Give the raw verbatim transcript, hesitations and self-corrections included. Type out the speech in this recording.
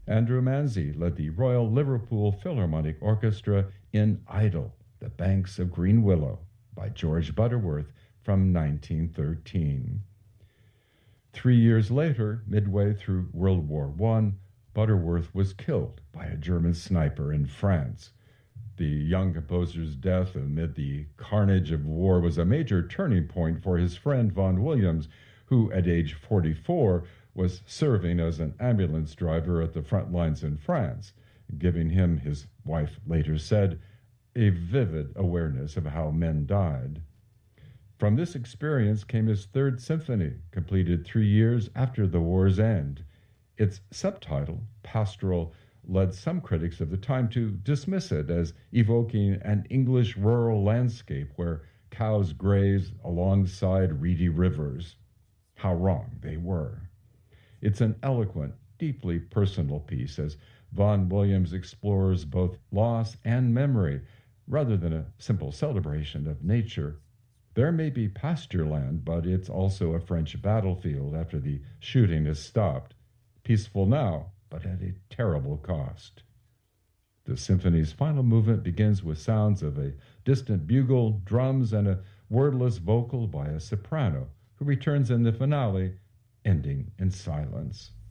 Andrew Manzi led the Royal Liverpool Philharmonic Orchestra in Idle, The Banks of Green Willow by George Butterworth from nineteen thirteen. Three years later, midway through World War One, Butterworth was killed by a German sniper in France. The young composer's death amid the carnage of war was a major turning point for his friend Vaughan Williams, who at age forty-four was serving as an ambulance driver at the front lines in France, giving him, his wife later said, a vivid awareness of how men died. From this experience came his Third Symphony, completed three years after the war's end. Its subtitle, Pastoral, led some critics of the time to dismiss it as evoking an English rural landscape where cows graze alongside reedy rivers. How wrong they were. It's an eloquent, deeply personal piece as Vaughan Williams explores both loss and memory rather than a simple celebration of nature. There may be pasture land, but it's also a French battlefield after the shooting is stopped. Peaceful now, but at a terrible cost. The symphony's final movement begins with sounds of a distant bugle, drums, and a wordless vocal by a soprano, who returns in the finale, ending in silence.